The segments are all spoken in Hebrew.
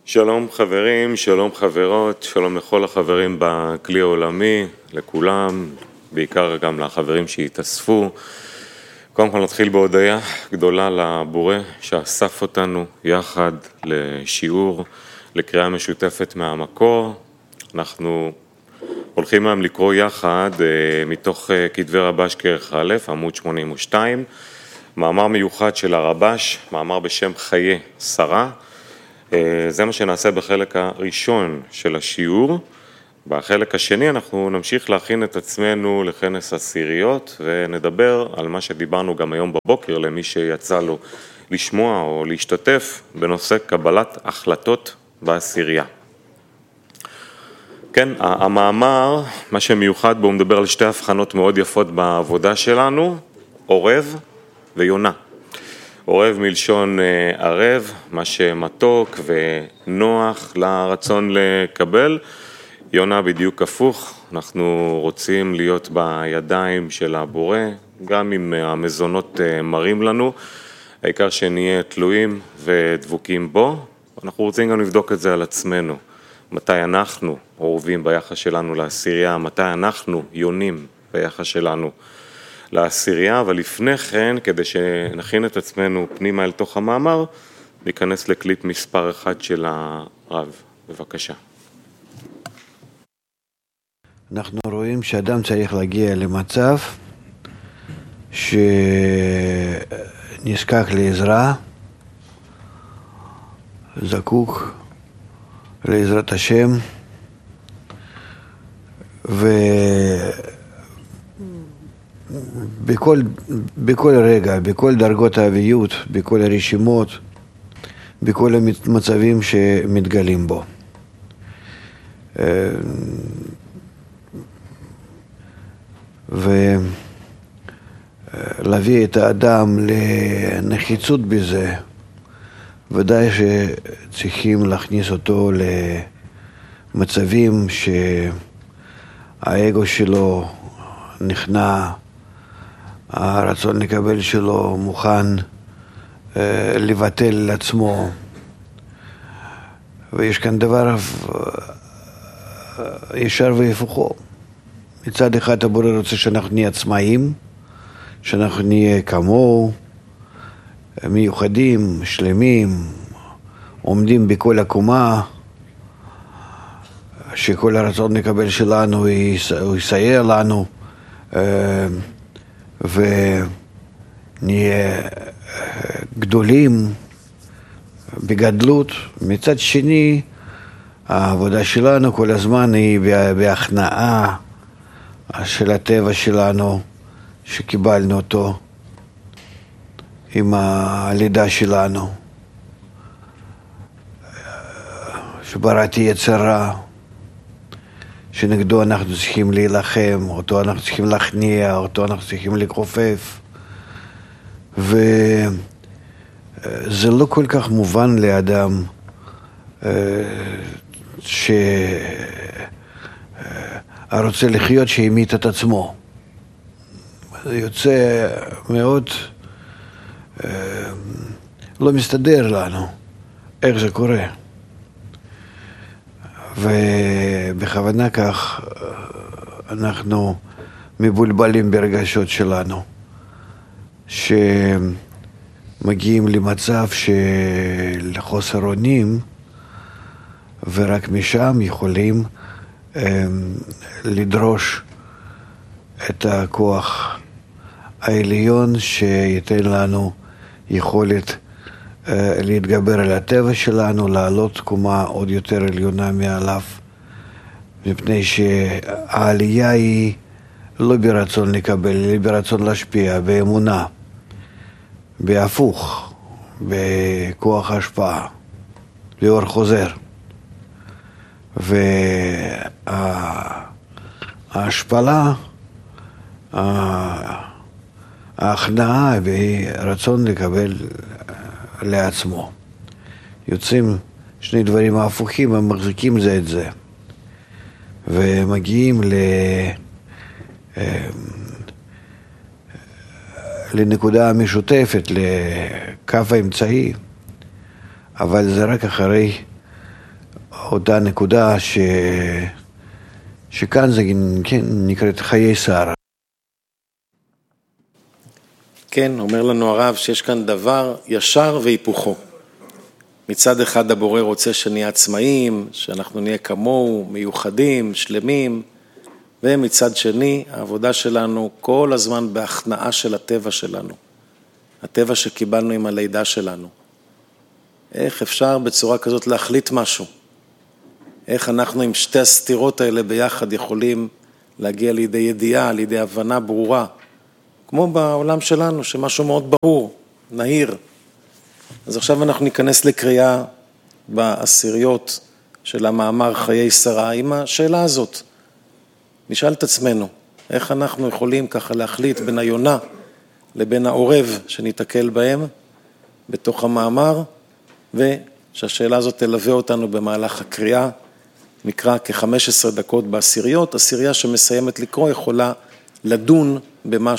שלום חברים, שלום חברות, שלום לכל החברים בכלי העולמי, לכולם, בעיקר גם לחברים שהתאספו. קודם כל נתחיל בהודיה גדולה לבורא שאסף אותנו יחד לשיעור, לקריאה משותפת מהמקור. אנחנו הולכים היום לקרוא יחד מתוך כתבי רבש כרך א', עמוד 82, מאמר מיוחד של הרבש, מאמר בשם חיי שרה. זה מה שנעשה בחלק הראשון של השיעור. בחלק השני אנחנו נמשיך להכין את עצמנו לכנס עשיריות ונדבר על מה שדיברנו גם היום בבוקר למי שיצא לו לשמוע או להשתתף בנושא קבלת החלטות בעשירייה. כן, המאמר, מה שמיוחד בו, הוא מדבר על שתי הבחנות מאוד יפות בעבודה שלנו, עורב ויונה. עורב מלשון ערב, מה שמתוק ונוח לרצון לקבל. יונה בדיוק הפוך, אנחנו רוצים להיות בידיים של הבורא, גם אם המזונות מראים לנו, העיקר שנהיה תלויים ודבוקים בו. אנחנו רוצים גם לבדוק את זה על עצמנו, מתי אנחנו עורבים ביחס שלנו לעשירייה, מתי אנחנו יונים ביחס שלנו לעשירייה, אבל לפני כן, כדי שנכין את עצמנו פנימה אל תוך המאמר, ניכנס לקליפ מספר 1 של הרב. בבקשה. אנחנו רואים שאדם צריך להגיע למצב שנזקק לעזרה, זקוק לעזרת השם, בכל רגע, בכל דרגות האביות, בכל הרשימות, בכל המצבים שמתגלים בו. ולהביא את האדם לנחיצות בזה, ודאי שצריכים להכניס אותו למצבים שהאגו שלו נכנע, הרצון לקבל שלו מוכן לבטל לעצמו. ויש כאן דבר ישר והפוכו. מצד אחד הבורא רוצה שאנחנו נהיה עצמאים, שאנחנו נהיה כמוהו, מיוחדים, שלמים, עומדים בכל הקומה, שכל הרצון לקבל שלנו הוא יסייע לנו, ונהיה גדולים בגדלות. מצד שני, העבודה שלנו כל הזמן היא בהכנעה של הטבע שלנו, שקיבלנו אותו עם הלידה שלנו, שבראתי יצר רע, שנגדו אנחנו צריכים להילחם, אותו אנחנו צריכים להכניע, אותו אנחנו צריכים לכופף. וזה לא כל כך מובן לאדם שרוצה לחיות שהמית את עצמו. זה יוצא מאוד לא מסתדר לנו איך זה קורה. ובכוונה כך אנחנו מבולבלים ברגשות שלנו, שמגיעים למצב של חוסר אונים, ורק משם יכולים לדרוש את הכוח העליון שייתן לנו יכולת להתגבר על הטבע שלנו, לעלות קומה עוד יותר עליונה מעליו, מפני שהעלייה היא לא ברצון לקבל, אלא ברצון להשפיע, באמונה, בהפוך, בכוח ההשפעה, לאור חוזר. וההשפלה, ההכנעה ורצון לקבל לעצמו. יוצאים שני דברים ההפוכים, הם מחזיקים זה את זה. ומגיעים לנקודה המשותפת, לקו האמצעי, אבל זה רק אחרי אותה נקודה שכאן זה כן, נקראת חיי שרה. כן, אומר לנו הרב שיש כאן דבר ישר והיפוכו. מצד אחד הבורא רוצה שנהיה עצמאים, שאנחנו נהיה כמוהו, מיוחדים, שלמים, ומצד שני העבודה שלנו כל הזמן בהכנעה של הטבע שלנו. הטבע שקיבלנו עם הלידה שלנו. איך אפשר בצורה כזאת להחליט משהו? איך אנחנו עם שתי הסתירות האלה ביחד יכולים להגיע לידי ידיעה, לידי הבנה ברורה, כמו בעולם שלנו, שמשהו מאוד ברור, נהיר. אז עכשיו אנחנו ניכנס לקריאה בעשיריות של המאמר חיי שרה עם השאלה הזאת. נשאל את עצמנו, איך אנחנו יכולים ככה להחליט בין היונה לבין העורב שניתקל בהם בתוך המאמר, ושהשאלה הזאת תלווה אותנו במהלך הקריאה, נקרא כ-15 דקות בעשיריות. עשירייה שמסיימת לקרוא יכולה לדון במה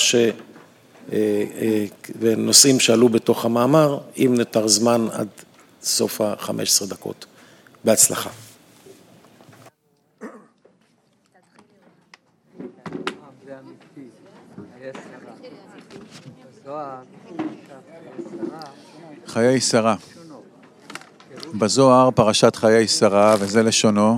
בנושאים שעלו בתוך המאמר, אם נותר זמן עד סוף ה-15 דקות. בהצלחה. חיי שרה. בזוהר פרשת חיי שרה, וזה לשונו,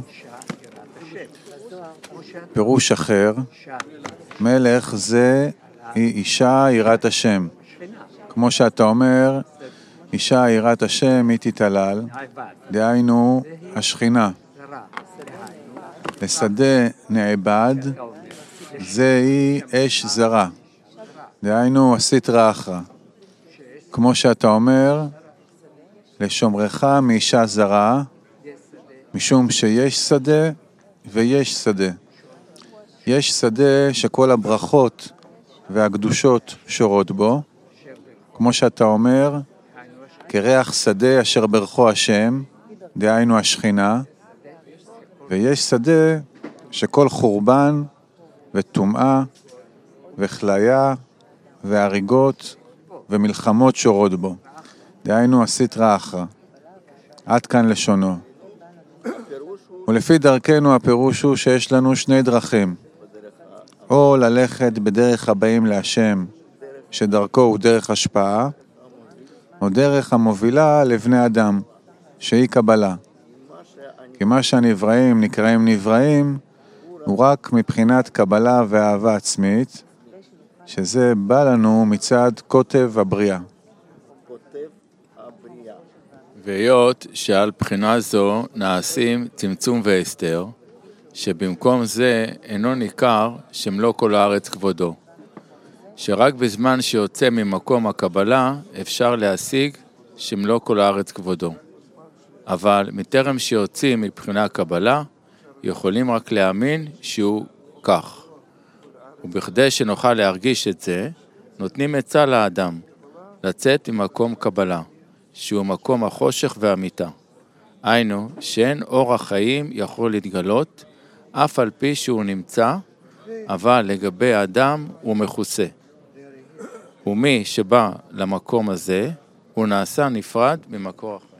פירוש אחר, מלך זה היא אישה יראת השם. כמו שאתה אומר, אישה יראת השם היא תתעלל, דהיינו השכינה. לשדה נעבד, זה היא אש זרה, דהיינו הסטרא אחרא. כמו שאתה אומר, לשומרך מאישה זרה, משום שיש שדה ויש שדה. יש שדה שכל הברכות והקדושות שורות בו, כמו שאתה אומר, כריח שדה אשר ברכו השם, דהיינו השכינה, ויש שדה שכל חורבן וטומאה וכליה והריגות ומלחמות שורות בו, דהיינו הסטרא אחרא. עד כאן לשונו. ולפי דרכנו הפירוש הוא שיש לנו שני דרכים, או ללכת בדרך הבאים להשם, שדרכו הוא דרך השפעה, או דרך המובילה לבני אדם, שהיא קבלה. כי מה שהנבראים נקראים נבראים, הוא רק מבחינת קבלה ואהבה עצמית, שזה בא לנו מצד כותב הבריאה. והיות שעל בחינה זו נעשים צמצום והסתר, שבמקום זה אינו ניכר שמלוא כל הארץ כבודו, שרק בזמן שיוצא ממקום הקבלה אפשר להשיג שמלוא כל הארץ כבודו. אבל מטרם שיוצאים מבחינה הקבלה, יכולים רק להאמין שהוא כך. ובכדי שנוכל להרגיש את זה, נותנים עצה לאדם, לצאת ממקום קבלה, שהוא מקום החושך והמיתה. היינו, שאין אור החיים יכול להתגלות, אף על פי שהוא נמצא, אבל לגבי האדם הוא מכוסה. ומי שבא למקום הזה, הוא נעשה נפרד ממקור החיים.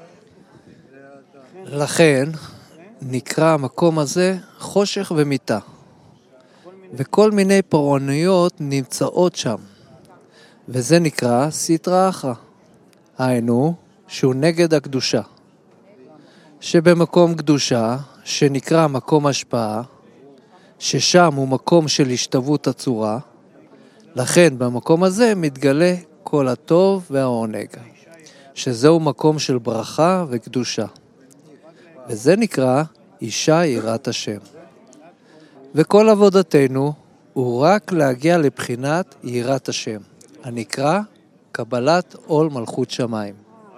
לכן נקרא המקום הזה חושך ומיתה. וכל מיני פורענויות נמצאות שם. וזה נקרא סטרא אחרא. היינו, שהוא נגד הקדושה. שבמקום קדושה, שנקרא מקום השפעה, ששם הוא מקום של השתוות הצורה, לכן במקום הזה מתגלה כל הטוב והעונג, שזהו מקום של ברכה וקדושה. וזה נקרא אישה יראת השם. וכל עבודתנו הוא רק להגיע לבחינת יראת השם, הנקרא קבלת עול מלכות שמיים.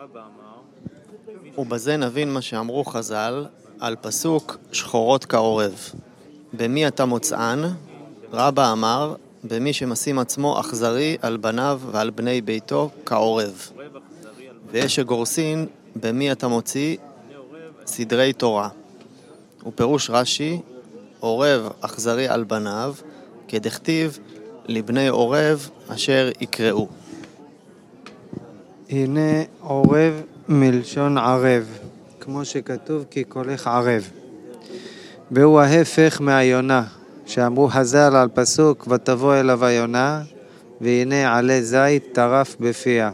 ובזה נבין מה שאמרו חז"ל על פסוק שחורות כעורב. במי אתה מוצאן? רבא אמר, במי שמשים עצמו אכזרי על בניו ועל בני ביתו כעורב. ויש שגורסין, במי אתה מוציא? סדרי תורה. ופירוש רש"י, עורב אכזרי על בניו, כדכתיב לבני עורב אשר יקראו. הנה עורב מלשון ערב, כמו שכתוב כי קולך ערב. והוא ההפך מהיונה, שאמרו חז"ל על פסוק ותבוא אליו היונה, והנה עלי זית טרף בפיה.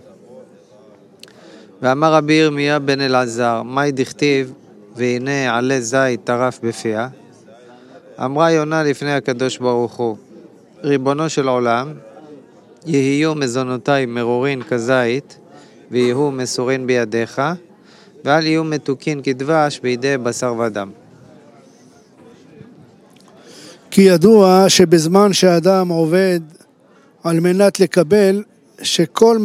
ואמר רבי ירמיה בן אלעזר, מהי דכתיב והנה עלי זית טרף בפיה? אמרה יונה לפני הקדוש ברוך הוא, ריבונו של עולם, יהיו מזונותיי מרורין כזית, ויהיו מסורין בידיך, ואל יהיו מתוקין כדבש בידי בשר ודם. כי ידוע שבזמן שאדם עובד על מנת לקבל, שכל